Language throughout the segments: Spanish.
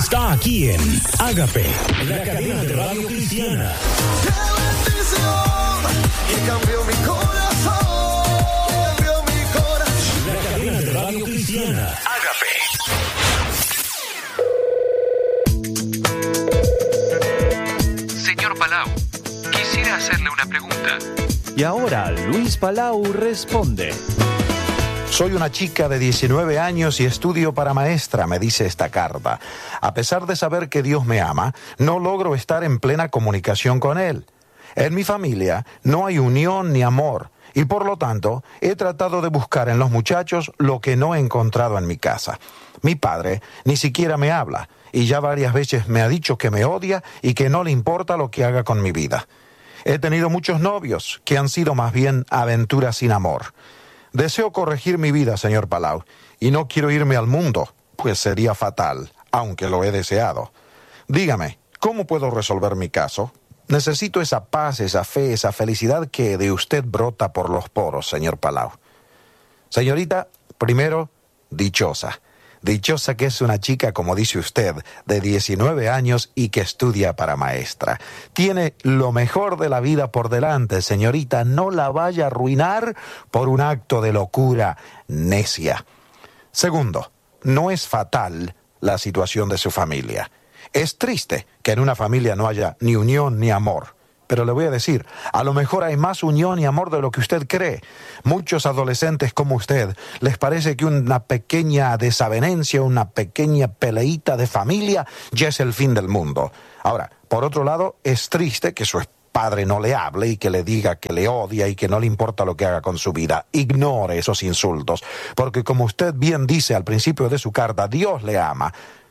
está aquí en Ágape, la cadena de radio cristiana. Que cambió mi corazón, cambió mi corazón. La cadena de radio cristiana. Ágape. Señor Palau, quisiera hacerle una pregunta. Y ahora Luis Palau responde. Soy una chica de 19 años y estudio para maestra, me dice esta carta. A pesar de saber que Dios me ama, no logro estar en plena comunicación con Él. En mi familia no hay unión ni amor y por lo tanto he tratado de buscar en los muchachos lo que no he encontrado en mi casa. Mi padre ni siquiera me habla y ya varias veces me ha dicho que me odia y que no le importa lo que haga con mi vida. He tenido muchos novios que han sido más bien aventuras sin amor. Deseo corregir mi vida, señor Palau, y no quiero irme al mundo, pues sería fatal, aunque lo he deseado. Dígame, ¿cómo puedo resolver mi caso? Necesito esa paz, esa fe, esa felicidad que de usted brota por los poros, señor Palau. Señorita, primero, dichosa. Dichosa que es una chica, como dice usted, de 19 años y que estudia para maestra. Tiene lo mejor de la vida por delante, señorita. No la vaya a arruinar por un acto de locura necia. Segundo, no es fatal la situación de su familia. Es triste que en una familia no haya ni unión ni amor. Pero le voy a decir, a lo mejor hay más unión y amor de lo que usted cree. Muchos adolescentes como usted les parece que una pequeña desavenencia, una pequeña peleita de familia ya es el fin del mundo. Ahora, por otro lado, es triste que su padre no le hable y que le diga que le odia y que no le importa lo que haga con su vida. Ignore esos insultos, porque como usted bien dice al principio de su carta, Dios le ama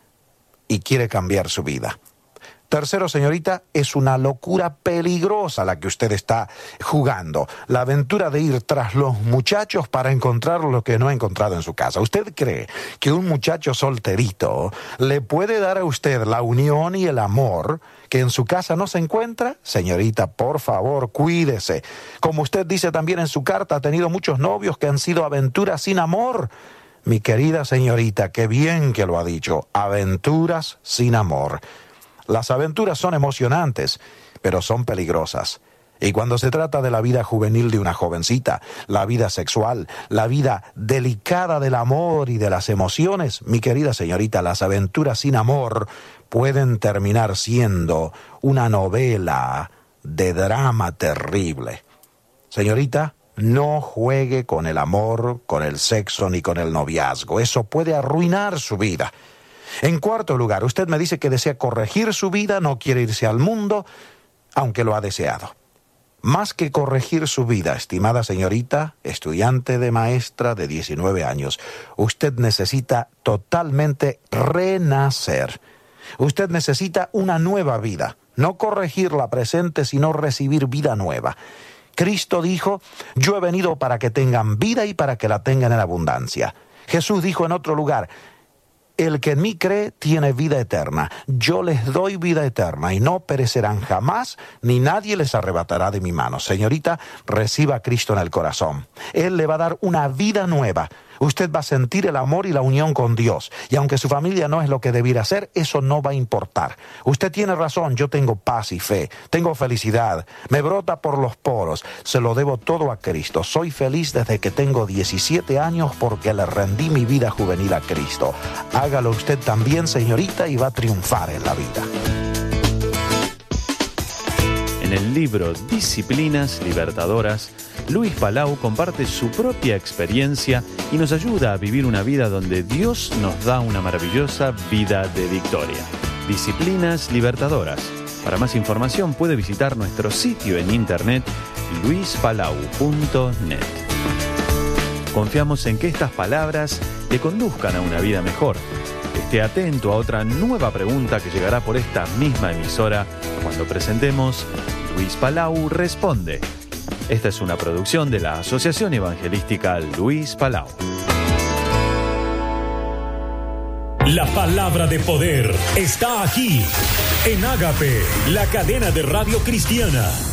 y quiere cambiar su vida. Tercero, señorita, es una locura peligrosa la que usted está jugando. La aventura de ir tras los muchachos para encontrar lo que no ha encontrado en su casa. ¿Usted cree que un muchacho solterito le puede dar a usted la unión y el amor que en su casa no se encuentra? Señorita, por favor, cuídese. Como usted dice también en su carta, ha tenido muchos novios que han sido aventuras sin amor. Mi querida señorita, qué bien que lo ha dicho. Aventuras sin amor. Las aventuras son emocionantes, pero son peligrosas. Y cuando se trata de la vida juvenil de una jovencita, la vida sexual, la vida delicada del amor y de las emociones, mi querida señorita, las aventuras sin amor pueden terminar siendo una novela de drama terrible. Señorita, no juegue con el amor, con el sexo ni con el noviazgo. Eso puede arruinar su vida. En cuarto lugar, usted me dice que desea corregir su vida, no quiere irse al mundo, aunque lo ha deseado. Más que corregir su vida, estimada señorita, estudiante de maestra de 19 años, usted necesita totalmente renacer. Usted necesita una nueva vida, no corregir la presente, sino recibir vida nueva. Cristo dijo, yo he venido para que tengan vida y para que la tengan en abundancia. Jesús dijo en otro lugar, el que en mí cree tiene vida eterna. Yo les doy vida eterna y no perecerán jamás, ni nadie les arrebatará de mi mano. Señorita, reciba a Cristo en el corazón. Él le va a dar una vida nueva. Usted va a sentir el amor y la unión con Dios. Y aunque su familia no es lo que debiera ser, eso no va a importar. Usted tiene razón, yo tengo paz y fe, tengo felicidad, me brota por los poros. Se lo debo todo a Cristo. Soy feliz desde que tengo 17 años porque le rendí mi vida juvenil a Cristo. Hágalo usted también, señorita, y va a triunfar en la vida. En el libro Disciplinas Libertadoras, Luis Palau comparte su propia experiencia y nos ayuda a vivir una vida donde Dios nos da una maravillosa vida de victoria. Disciplinas Libertadoras. Para más información puede visitar nuestro sitio en internet luispalau.net. Confiamos en que estas palabras le conduzcan a una vida mejor. Esté atento a otra nueva pregunta que llegará por esta misma emisora cuando presentemos Luis Palau Responde. Esta es una producción de la Asociación Evangelística Luis Palau. La palabra de poder está aquí en Ágape, la cadena de radio cristiana.